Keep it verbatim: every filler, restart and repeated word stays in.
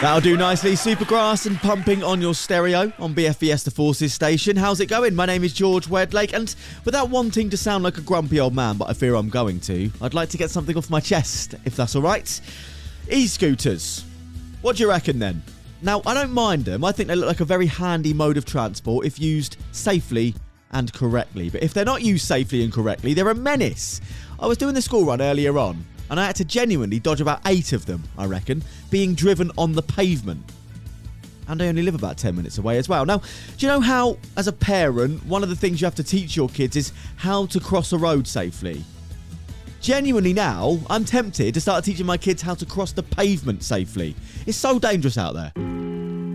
That'll do nicely. Supergrass and pumping on your stereo on B F Fiesta Forces station. How's it going? My name is George Wedlake, and without wanting to sound like a grumpy old man, but I fear I'm going to, I'd like to get something off my chest, if that's all right. E-scooters. What do you reckon then? Now, I don't mind them. I think they look like a very handy mode of transport if used safely and correctly. But if they're not used safely and correctly, they're a menace. I was doing the school run earlier on, and I had to genuinely dodge about eight of them, I reckon, being driven on the pavement. And I only live about ten minutes away as well. Now, do you know how, as a parent, one of the things you have to teach your kids is how to cross a road safely? Genuinely now, I'm tempted to start teaching my kids how to cross the pavement safely. It's so dangerous out there.